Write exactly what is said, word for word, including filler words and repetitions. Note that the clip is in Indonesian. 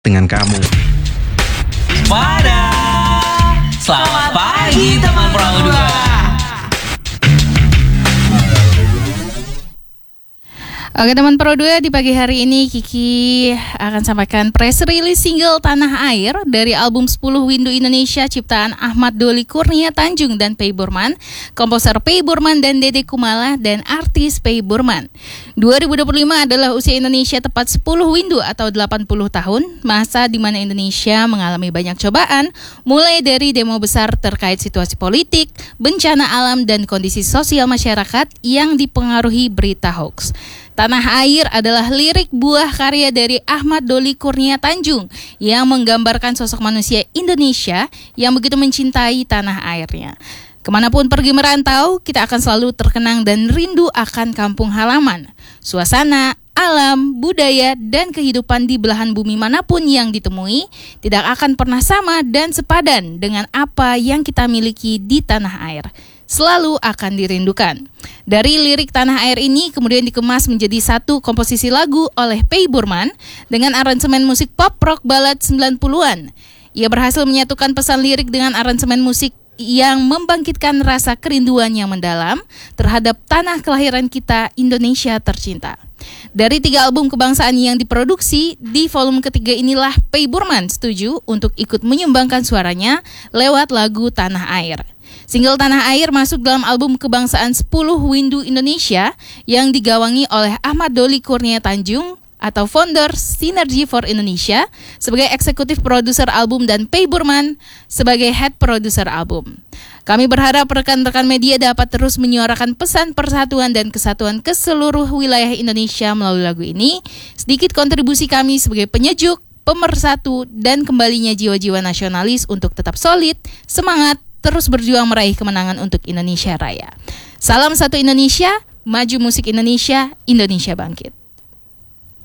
dengan kamu. Pada selamat pagi teman Pro dua. Oke teman Pro dua, di pagi hari ini Kiki akan sampaikan press release single Tanah Air dari album sepuluh Windu Indonesia ciptaan Ahmad Doli Kurnia Tanjung dan Pei Burman, komposer Pei Burman dan Dede Kumala, dan artis Pei Burman. dua ribu dua puluh lima adalah usia Indonesia tepat sepuluh Windu atau delapan puluh tahun, masa di mana Indonesia mengalami banyak cobaan, mulai dari demo besar terkait situasi politik, bencana alam, dan kondisi sosial masyarakat yang dipengaruhi berita hoax. Tanah Air adalah lirik buah karya dari Ahmad Doli Kurnia Tanjung yang menggambarkan sosok manusia Indonesia yang begitu mencintai tanah airnya. Kemanapun pergi merantau, kita akan selalu terkenang dan rindu akan kampung halaman. Suasana, alam, budaya, dan kehidupan di belahan bumi manapun yang ditemui tidak akan pernah sama dan sepadan dengan apa yang kita miliki di tanah air. Selalu akan dirindukan. Dari lirik Tanah Air ini kemudian dikemas menjadi satu komposisi lagu oleh Pei Burman dengan aransemen musik pop rock balad sembilan puluhan. Ia berhasil menyatukan pesan lirik dengan aransemen musik yang membangkitkan rasa kerinduan yang mendalam terhadap tanah kelahiran kita, Indonesia tercinta. Dari tiga album kebangsaan yang diproduksi, di volume ketiga inilah Pei Burman setuju untuk ikut menyumbangkan suaranya lewat lagu Tanah Air. Single Tanah Air masuk dalam album kebangsaan sepuluh Windu Indonesia yang digawangi oleh Ahmad Doli Kurnia Tanjung atau founder Synergy for Indonesia sebagai eksekutif produser album dan Pei Burman sebagai head producer album. Kami berharap rekan-rekan media dapat terus menyuarakan pesan persatuan dan kesatuan ke seluruh wilayah Indonesia melalui lagu ini. Sedikit kontribusi kami sebagai penyejuk, pemersatu, dan kembalinya jiwa-jiwa nasionalis untuk tetap solid, semangat, terus berjuang meraih kemenangan untuk Indonesia Raya. Salam satu Indonesia, maju musik Indonesia, Indonesia bangkit.